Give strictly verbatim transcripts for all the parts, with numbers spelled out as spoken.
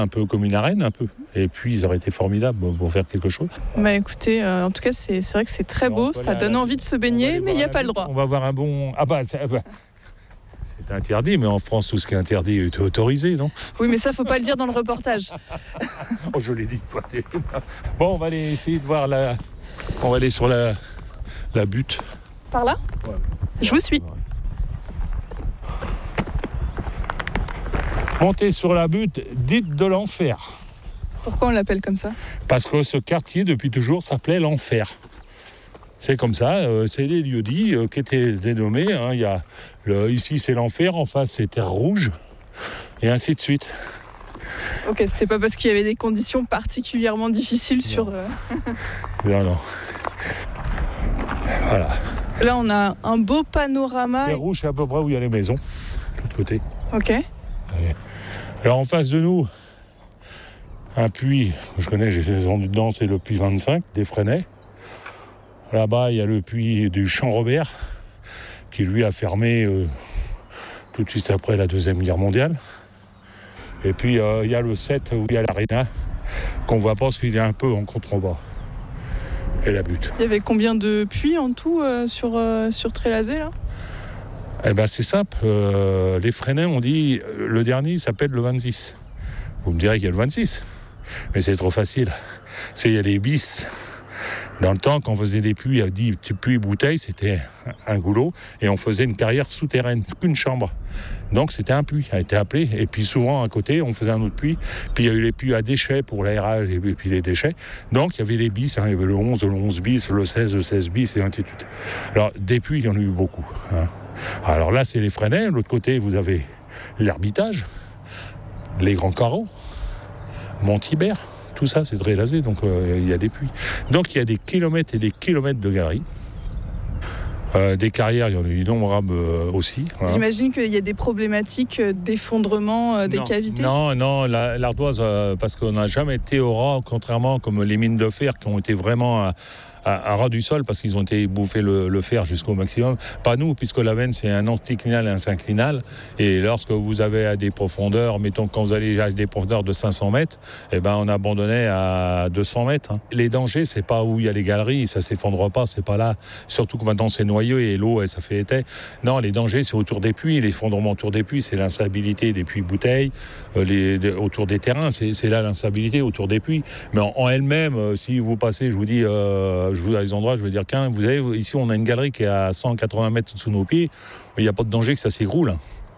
un peu comme une arène, un peu. Et puis, ils auraient été formidables pour faire quelque chose. Bah écoutez, euh, en tout cas, c'est, c'est vrai que c'est très beau, Alors, ça là, donne là, envie de se baigner, mais il n'y a pas le droit. On va voir un bon... Ah bah, c'est, ah bah, c'est interdit, mais en France, tout ce qui est interdit est autorisé, non ? Oui, mais ça, faut pas le dire dans le reportage. Oh, je l'ai dit. Bon, on va aller essayer de voir la... On va aller sur la, la butte. Par là ? Ouais. Je vous suis. Monter sur la butte dite de l'enfer. Pourquoi on l'appelle comme ça ? Parce que ce quartier, depuis toujours, s'appelait l'enfer. C'est comme ça, euh, c'est les lieux-dits euh, qui étaient dénommés. Hein. Il y a le, ici, c'est l'enfer, en face, c'est Terre Rouge, et ainsi de suite. Ok, c'était pas parce qu'il y avait des conditions particulièrement difficiles non. sur... Euh... non, non. Voilà. Là, on a un beau panorama. Terre Rouge, c'est à peu près où il y a les maisons, de l'autre côté. Ok. Et alors, en face de nous, un puits, je connais, j'ai descendu dedans, c'est le puits vingt-cinq, des Fresnais. Là-bas, il y a le puits du Champ-Robert, qui lui a fermé euh, tout de suite après la Deuxième Guerre mondiale. Et puis, euh, il y a le sept, où il y a l'aréna, qu'on ne voit pas parce qu'il est un peu en contrebas. Et la butte. Il y avait combien de puits en tout euh, sur, euh, sur Trélazé, là ? Eh ben, c'est simple. Euh, les Fresnais ont dit, le dernier, il s'appelle le vingt-six. Vous me direz qu'il y a le vingt-six. Mais c'est trop facile. C'est, il y a les bis. Dans le temps, quand on faisait des puits, dit puits bouteilles, c'était un goulot, et on faisait une carrière souterraine, qu'une chambre. Donc c'était un puits, a été appelé. Et puis souvent à côté, on faisait un autre puits. Puis il y a eu les puits à déchets pour l'aérage et puis les déchets. Donc il y avait les bis, hein, il y avait le onze, le onze bis, le seize, le seize bis, et ainsi de suite. Alors des puits, il y en a eu beaucoup. Hein. Alors là, c'est les Fresnais. De l'autre côté, vous avez l'Hermitage, les Grands Carreaux, Monthibert. Tout ça, c'est Trélazé, donc euh, il y a des puits. Donc il y a des kilomètres et des kilomètres de galeries. Euh, des carrières, il y en a eu innombrables euh, aussi. Voilà. J'imagine qu'il y a des problématiques d'effondrement euh, des non, cavités. Non, non, la, l'ardoise, euh, parce qu'on n'a jamais été au ras, contrairement comme les mines de fer qui ont été vraiment à, à, à ras du sol parce qu'ils ont été bouffés le, le fer jusqu'au maximum. Pas nous, puisque la veine, c'est un anticlinal et un synclinal. Et lorsque vous avez à des profondeurs, mettons quand vous allez à des profondeurs de cinq cents mètres, eh ben, on abandonnait à deux cents mètres. Hein. Les dangers, c'est pas où il y a les galeries, ça s'effondre pas, c'est pas là. Surtout que maintenant, c'est noyau et l'eau, ça fait été. Non, les dangers, c'est autour des puits. L'effondrement autour des puits, c'est l'instabilité des puits bouteilles. Euh, les, de, autour des terrains, c'est, c'est là l'instabilité autour des puits. Mais en, en elle-même, euh, si vous passez, je vous dis, euh, je vous à des endroits, je veux dire qu'un, vous savez, ici, on a une galerie qui est à cent quatre-vingts mètres sous nos pieds. Il n'y a pas de danger que ça s'écroule.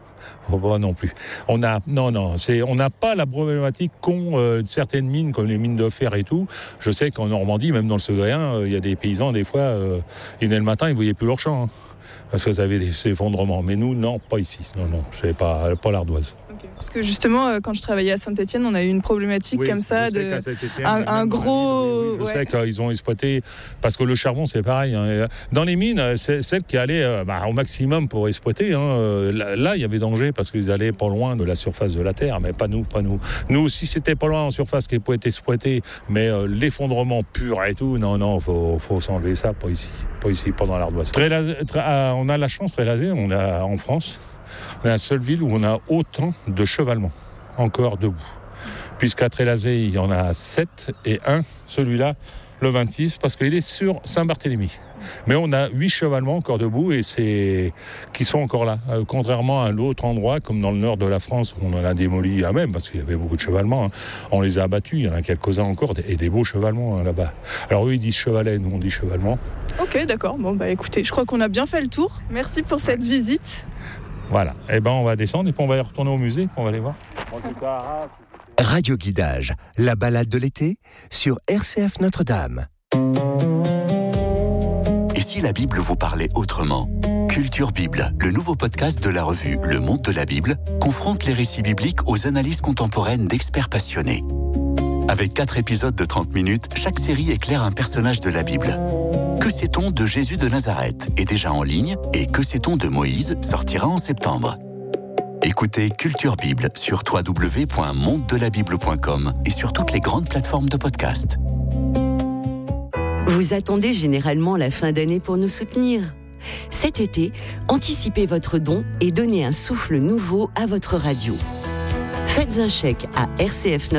Pas non plus. On a, non, non, c'est, on n'a pas la problématique qu'ont euh, certaines mines, comme les mines de fer et tout. Je sais qu'en Normandie, même dans le Segréen, il euh, y a des paysans, des fois, euh, ils venaient le matin, ils ne voyaient plus leur champ. Hein, parce que ça avait des effondrements. Mais nous, non, pas ici. Non, non, c'est pas, pas l'ardoise. Okay. Parce que justement, quand je travaillais à Saint-Étienne, on a eu une problématique oui, comme ça, de un, un gros. Oui, je ouais. sais qu'ils ont exploité parce que le charbon, c'est pareil. Hein. Dans les mines, c'est celle qui allait euh, bah, au maximum pour exploiter. Hein. Là, là, il y avait danger parce qu'ils allaient pas loin de la surface de la terre, mais pas nous, pas nous. Nous, si c'était pas loin en surface qui pouvait être exploité, mais euh, l'effondrement pur et tout, non, non, faut, faut s'enlever ça, pas ici, pas ici, pas dans l'ardoise. Trélazé, très, euh, on a la chance, Trélazé, on a en France. On est la seule ville où on a autant de chevalement encore debout. Puisqu'à Trélazé, il y en a sept et un, celui-là, le vingt-six, parce qu'il est sur Saint-Barthélemy. Mais on a huit chevalements encore debout et c'est qui sont encore là. Euh, contrairement à l'autre endroit, comme dans le nord de la France, où on en a démoli à même, parce qu'il y avait beaucoup de chevalements. Hein. On les a abattus, il y en a quelques-uns encore, et des beaux chevalements hein, là-bas. Alors eux, ils disent chevalet, nous on dit chevalement. Ok, d'accord. Bon, bah écoutez, je crois qu'on a bien fait le tour. Merci pour cette visite. Voilà, et eh ben on va descendre et puis on va aller retourner au musée, puis on va aller voir. Radio Guidage, la balade de l'été sur R C F Notre-Dame. Et si la Bible vous parlait autrement ? Culture Bible, le nouveau podcast de la revue Le Monde de la Bible, confronte les récits bibliques aux analyses contemporaines d'experts passionnés. Avec quatre épisodes de trente minutes, chaque série éclaire un personnage de la Bible. Que sait-on de Jésus de Nazareth est déjà en ligne et Que sait-on de Moïse sortira en septembre. Écoutez Culture Bible sur w w w point monde de la bible point com et sur toutes les grandes plateformes de podcast. Vous attendez généralement la fin d'année pour nous soutenir. Cet été, anticipez votre don et donnez un souffle nouveau à votre radio. Faites un chèque à R C F